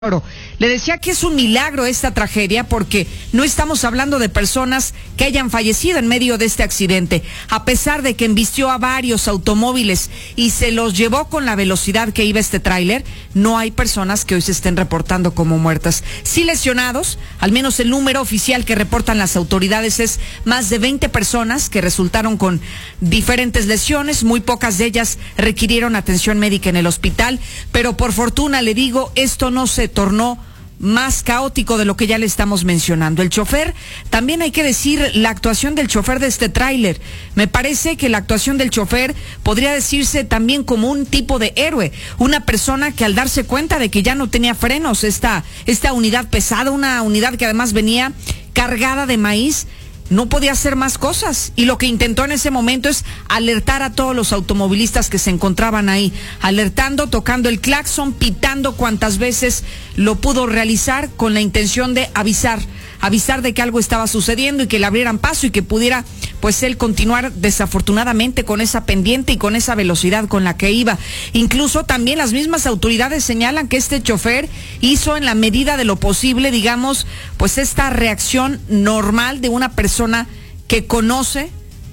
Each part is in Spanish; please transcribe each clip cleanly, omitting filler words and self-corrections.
Le decía que es un milagro esta tragedia porque no estamos hablando de personas que hayan fallecido en medio de este accidente. A pesar de que embistió a varios automóviles y se los llevó con la velocidad que iba este tráiler, no hay personas que hoy se estén reportando como muertas. Sí lesionados, al menos el número oficial que reportan las autoridades es más de 20 personas que resultaron con diferentes lesiones. Muy pocas de ellas requirieron atención médica en el hospital, pero por fortuna, le digo, esto no se tornó más caótico de lo que ya le estamos mencionando. El chofer, también hay que decir la actuación del chofer de este tráiler. Me parece que la actuación del chofer podría decirse también como un tipo de héroe, una persona que al darse cuenta de que ya no tenía frenos, esta unidad pesada, una unidad que además venía cargada de maíz, no podía hacer más cosas, y lo que intentó en ese momento es alertar a todos los automovilistas que se encontraban ahí, alertando, tocando el claxon, pitando cuantas veces lo pudo realizar con la intención de avisar de que algo estaba sucediendo y que le abrieran paso y que pudiera pues él continuar desafortunadamente con esa pendiente y con esa velocidad con la que iba. Incluso también las mismas autoridades señalan que este chofer hizo en la medida de lo posible, digamos, pues esta reacción normal de una persona que conoce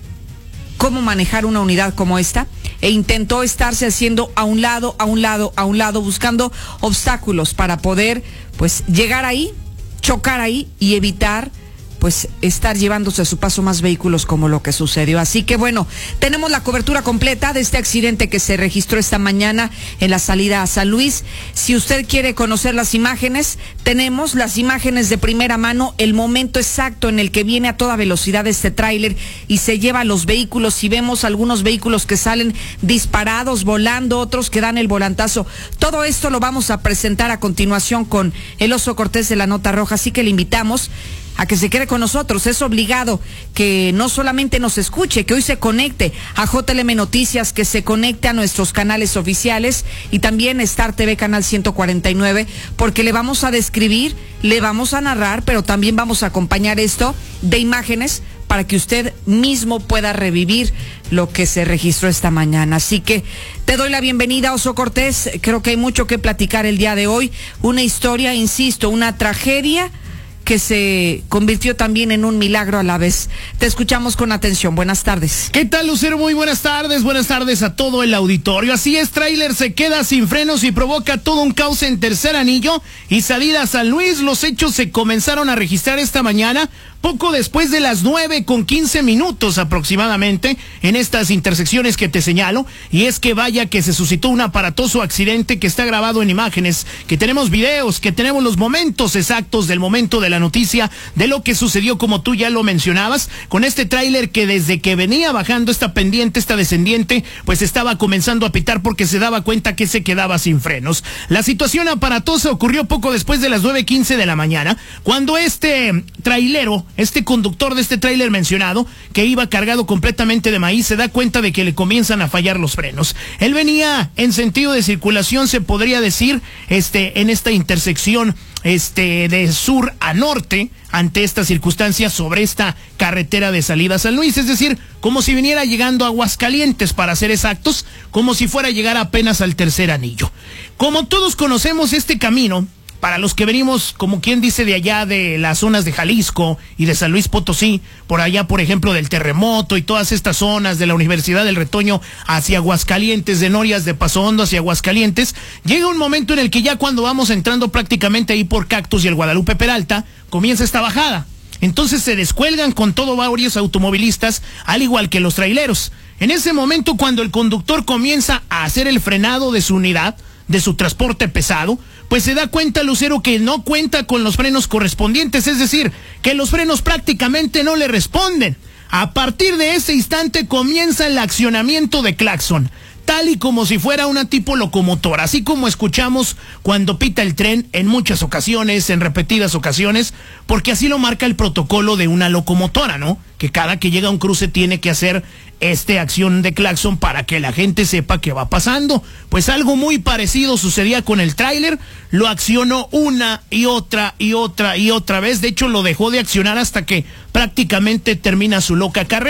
cómo manejar una unidad como esta, e intentó estarse haciendo a un lado, buscando obstáculos para poder pues llegar ahí, chocar ahí y evitar pues estar llevándose a su paso más vehículos como lo que sucedió. Así que bueno, tenemos la cobertura completa de este accidente que se registró esta mañana en la salida a San Luis. Si usted quiere conocer las imágenes, tenemos las imágenes de primera mano, el momento exacto en el que viene a toda velocidad este tráiler y se lleva a los vehículos, y vemos algunos vehículos que salen disparados, volando, otros que dan el volantazo. Todo esto lo vamos a presentar a continuación con el Oso Cortés de la Nota Roja, así que le invitamos a que se quede con nosotros. Es obligado que no solamente nos escuche, que hoy se conecte a JLM Noticias, que se conecte a nuestros canales oficiales y también Star TV Canal 149, porque le vamos a describir, le vamos a narrar, pero también vamos a acompañar esto de imágenes para que usted mismo pueda revivir lo que se registró esta mañana. Así que te doy la bienvenida, Oso Cortés. Creo que hay mucho que platicar el día de hoy. Una historia, insisto, una tragedia que se convirtió también en un milagro a la vez. Te escuchamos con atención. Buenas tardes. ¿Qué tal, Lucero? Muy buenas tardes a todo el auditorio. Así es, tráiler se queda sin frenos y provoca todo un caos en Tercer Anillo y salida a San Luis. Los hechos se comenzaron a registrar esta mañana, poco después de las 9:15 aproximadamente, en estas intersecciones que te señalo. Y es que vaya que se suscitó un aparatoso accidente que está grabado en imágenes, que tenemos videos, que tenemos los momentos exactos del momento de la noticia, de lo que sucedió, como tú ya lo mencionabas, con este tráiler que desde que venía bajando esta pendiente, esta descendiente, pues estaba comenzando a pitar porque se daba cuenta que se quedaba sin frenos. La situación aparatosa ocurrió poco después de las 9:15 de la mañana, cuando este trailero, este conductor de este tráiler mencionado, que iba cargado completamente de maíz, se da cuenta de que le comienzan a fallar los frenos. Él venía en sentido de circulación, se podría decir, en esta intersección de sur a norte, ante esta circunstancia sobre esta carretera de salida a San Luis, es decir, como si viniera llegando a Aguascalientes, para ser exactos, como si fuera a llegar apenas al Tercer Anillo. Como todos conocemos este camino, para los que venimos, como quien dice, de allá de las zonas de Jalisco y de San Luis Potosí, por allá, por ejemplo, del Terremoto y todas estas zonas de la Universidad del Retoño hacia Aguascalientes, de Norias de Paso Hondo hacia Aguascalientes, llega un momento en el que ya cuando vamos entrando prácticamente ahí por Cactus y el Guadalupe Peralta, comienza esta bajada. Entonces se descuelgan con todo varios automovilistas, al igual que los traileros. En ese momento, cuando el conductor comienza a hacer el frenado de su unidad, de su transporte pesado, pues se da cuenta, Lucero, que no cuenta con los frenos correspondientes, es decir, que los frenos prácticamente no le responden. A partir de ese instante comienza el accionamiento de claxon, tal y como si fuera una tipo locomotora, así como escuchamos cuando pita el tren en muchas ocasiones, en repetidas ocasiones, porque así lo marca el protocolo de una locomotora, ¿no? Que cada que llega a un cruce tiene que hacer acción de claxon para que la gente sepa qué va pasando. Pues algo muy parecido sucedía con el tráiler, lo accionó una y otra vez, de hecho lo dejó de accionar hasta que prácticamente termina su loca carrera.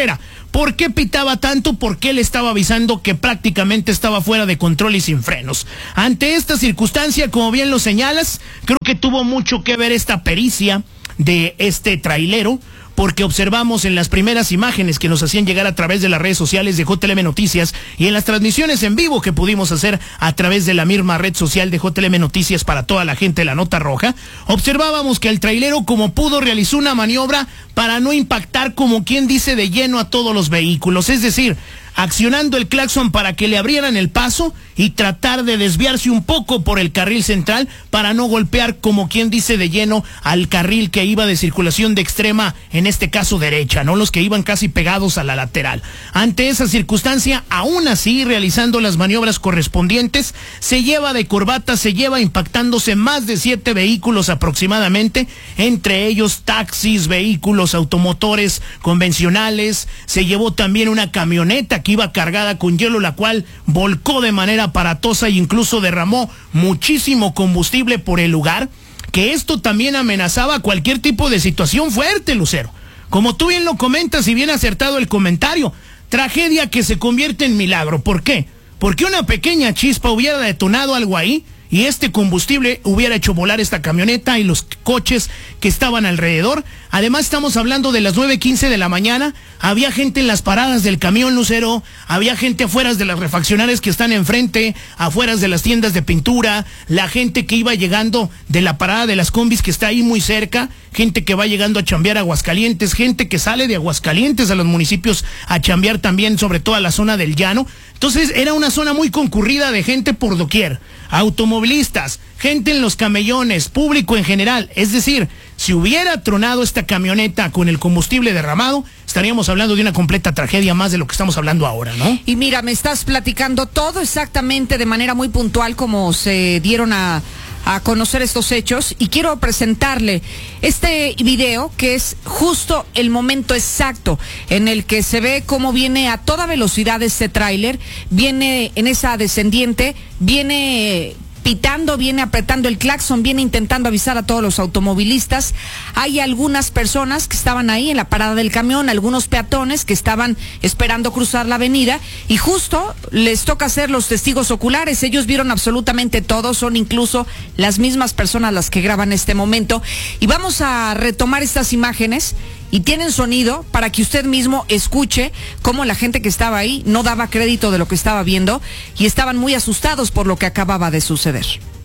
¿Por qué pitaba tanto? ¿Por qué le estaba avisando que prácticamente estaba fuera de control y sin frenos? Ante esta circunstancia, como bien lo señalas, creo que tuvo mucho que ver esta pericia de este trailero, porque observamos en las primeras imágenes que nos hacían llegar a través de las redes sociales de JLM Noticias y en las transmisiones en vivo que pudimos hacer a través de la misma red social de JLM Noticias para toda la gente de la Nota Roja, observábamos que el trailero como pudo realizó una maniobra para no impactar, como quien dice, de lleno a todos los vehículos, es decir, accionando el claxon para que le abrieran el paso y tratar de desviarse un poco por el carril central para no golpear, como quien dice, de lleno al carril que iba de circulación de extrema, en este caso derecha, ¿no? Los que iban casi pegados a la lateral. Ante esa circunstancia, aún así, realizando las maniobras correspondientes, se lleva de corbata, se lleva impactándose más de 7 vehículos aproximadamente, entre ellos taxis, vehículos automotores convencionales, se llevó también una camioneta que iba cargada con hielo, la cual volcó de manera aparatosa e incluso derramó muchísimo combustible por el lugar, que esto también amenazaba cualquier tipo de situación fuerte, Lucero. Como tú bien lo comentas y bien acertado el comentario, tragedia que se convierte en milagro. ¿Por qué? Porque una pequeña chispa hubiera detonado algo ahí y este combustible hubiera hecho volar esta camioneta y los coches que estaban alrededor. Además, estamos hablando de las 9:15 de la mañana. Había gente en las paradas del camión, Lucero. Había gente afuera de las refaccionarias que están enfrente, afuera de las tiendas de pintura. La gente que iba llegando de la parada de las combis que está ahí muy cerca. Gente que va llegando a chambear a Aguascalientes. Gente que sale de Aguascalientes a los municipios a chambear también, sobre todo a la zona del Llano. Entonces, era una zona muy concurrida de gente por doquier. Automovilistas, gente en los camellones, público en general. Es decir, si hubiera tronado esta camioneta con el combustible derramado, estaríamos hablando de una completa tragedia más de lo que estamos hablando ahora, ¿no? Y mira, me estás platicando todo exactamente de manera muy puntual como se dieron a conocer estos hechos, y quiero presentarle este video que es justo el momento exacto en el que se ve cómo viene a toda velocidad este tráiler, viene en esa descendiente, viene pitando, viene apretando el claxon, viene intentando avisar a todos los automovilistas. Hay algunas personas que estaban ahí en la parada del camión, algunos peatones que estaban esperando cruzar la avenida, y justo les toca ser los testigos oculares. Ellos vieron absolutamente todo, son incluso las mismas personas las que graban este momento. Y vamos a retomar estas imágenes, y tienen sonido para que usted mismo escuche cómo la gente que estaba ahí no daba crédito de lo que estaba viendo y estaban muy asustados por lo que acababa de suceder.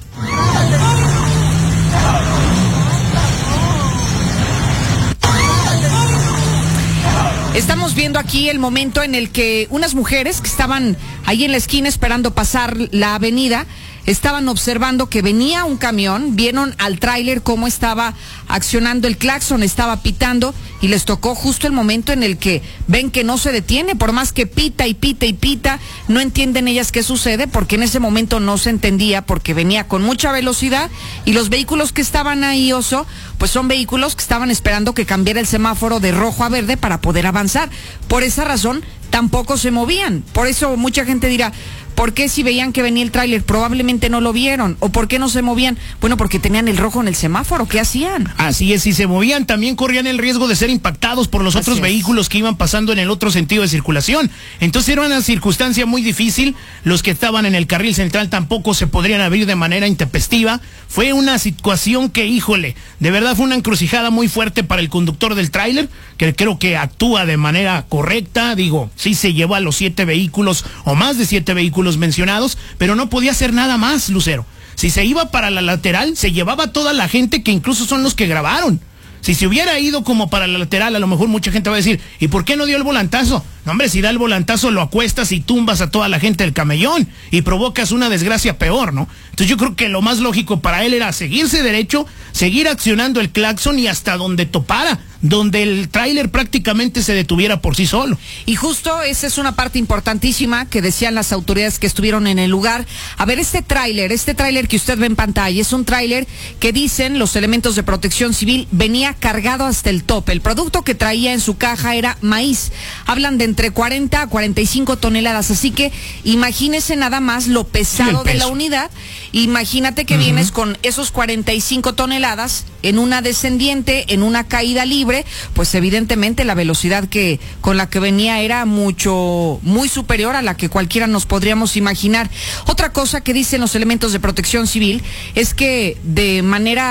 Estamos viendo aquí el momento en el que unas mujeres que estaban ahí en la esquina esperando pasar la avenida estaban observando que venía un camión, vieron al tráiler cómo estaba accionando el claxon, estaba pitando, y les tocó justo el momento en el que ven que no se detiene, por más que pita y pita y pita, no entienden ellas qué sucede, porque en ese momento no se entendía, porque venía con mucha velocidad, y los vehículos que estaban ahí, Oso, pues son vehículos que estaban esperando que cambiara el semáforo de rojo a verde para poder avanzar. Por esa razón, tampoco se movían. Por eso mucha gente dirá, ¿por qué si veían que venía el tráiler probablemente no lo vieron? ¿O por qué no se movían? Bueno, porque tenían el rojo en el semáforo. ¿Qué hacían? Así es, si se movían también corrían el riesgo de ser impactados por los otros vehículos que iban pasando en el otro sentido de circulación. Entonces era una circunstancia muy difícil. Los que estaban en el carril central tampoco se podrían abrir de manera intempestiva. Fue una situación que, híjole, de verdad fue una encrucijada muy fuerte para el conductor del tráiler, que creo que actúa de manera correcta. Digo, sí se llevó a los 7 vehículos o más de 7 vehículos mencionados, pero no podía hacer nada más, Lucero. Si se iba para la lateral, se llevaba toda la gente que incluso son los que grabaron. Si se hubiera ido como para la lateral, a lo mejor mucha gente va a decir, ¿y por qué no dio el volantazo? No, hombre, si da el volantazo lo acuestas y tumbas a toda la gente del camellón y provocas una desgracia peor, ¿no? Entonces yo creo que lo más lógico para él era seguirse derecho, seguir accionando el claxon y hasta donde topara, donde el tráiler prácticamente se detuviera por sí solo. Y justo esa es una parte importantísima que decían las autoridades que estuvieron en el lugar. A ver, este tráiler que usted ve en pantalla, es un tráiler que dicen los elementos de protección civil venía cargado hasta el tope. El producto que traía en su caja era maíz. Hablan de entre 40 a 45 toneladas, así que imagínese nada más lo pesado de la unidad. Imagínate que vienes con esos 45 toneladas en una descendiente, en una caída libre, octubre, pues evidentemente la velocidad con la que venía era muy superior a la que cualquiera nos podríamos imaginar. Otra cosa que dicen los elementos de Protección Civil es que de manera